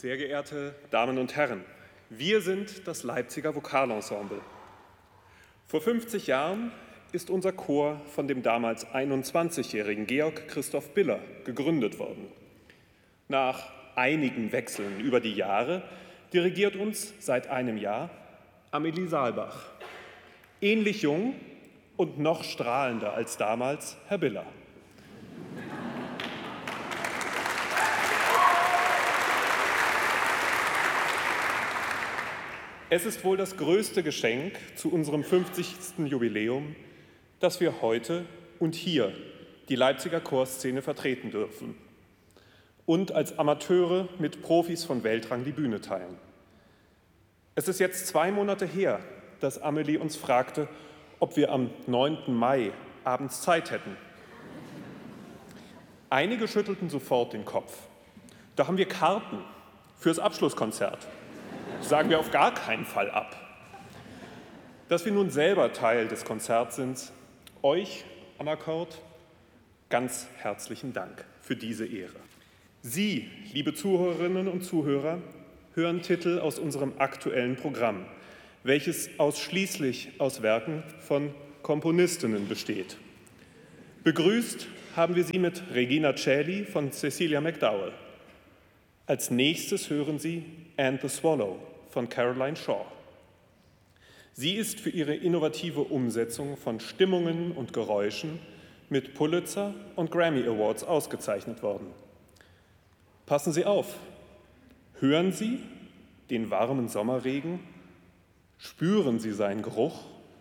Sehr geehrte Damen und Herren, wir sind das Leipziger Vokalensemble. Vor 50 Jahren ist unser Chor von dem damals 21-jährigen Georg Christoph Biller gegründet worden. Nach einigen Wechseln über die Jahre dirigiert uns seit einem Jahr Amelie Saalbach. Ähnlich jung und noch strahlender als damals Herr Biller. Es ist wohl das größte Geschenk zu unserem 50. Jubiläum, dass wir heute und hier die Leipziger Chorszene vertreten dürfen und als Amateure mit Profis von Weltrang die Bühne teilen. Es ist jetzt 2 Monate her, dass Amelie uns fragte, ob wir am 9. Mai abends Zeit hätten. Einige schüttelten sofort den Kopf. Da haben wir Karten fürs Abschlusskonzert. Sagen wir auf gar keinen Fall ab. Dass wir nun selber Teil des Konzerts sind, euch am Akkord, ganz herzlichen Dank für diese Ehre. Sie, liebe Zuhörerinnen und Zuhörer, hören Titel aus unserem aktuellen Programm, welches ausschließlich aus Werken von Komponistinnen besteht. Begrüßt haben wir Sie mit Regina Coeli von Cecilia McDowell. Als nächstes hören Sie And the Swallow von Caroline Shaw. Sie ist für ihre innovative Umsetzung von Stimmungen und Geräuschen mit Pulitzer- und Grammy Awards ausgezeichnet worden. Passen Sie auf, hören Sie den warmen Sommerregen, spüren Sie seinen Geruch.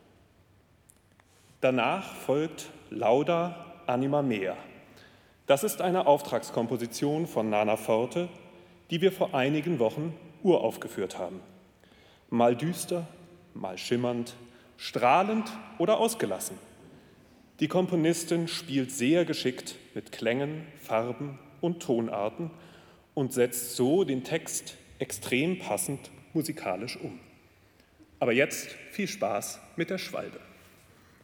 Danach folgt Lauda Anima Mea. Das ist eine Auftragskomposition von Nana Forte, die wir vor einigen Wochen uraufgeführt haben. Mal düster, mal schimmernd, strahlend oder ausgelassen. Die Komponistin spielt sehr geschickt mit Klängen, Farben und Tonarten und setzt so den Text extrem passend musikalisch um. Aber jetzt viel Spaß mit der Schwalbe.